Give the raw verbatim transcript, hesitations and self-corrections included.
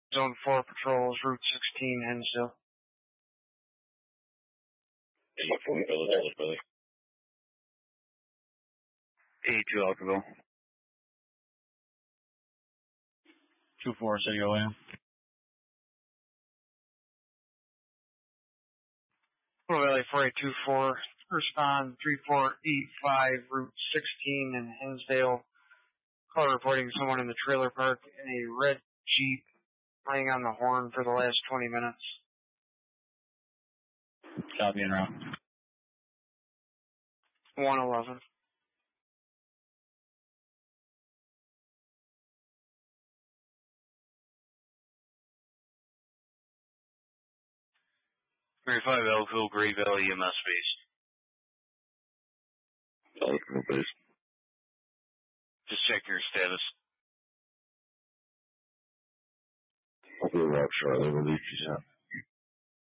Zone four patrols, Route sixteen, Hinsdale. eighty-two Alphaville. two four, City O A. Little Valley four eight two four, respond three four eight five, Route sixteen in Hinsdale. Call reporting someone in the trailer park in a red Jeep playing on the horn for the last twenty minutes. Copy and route. one eleven. thirty-five Elkville, Great Valley E M S base. Elkville base. Just check your status. I'll be around shortly. We'll leave you out.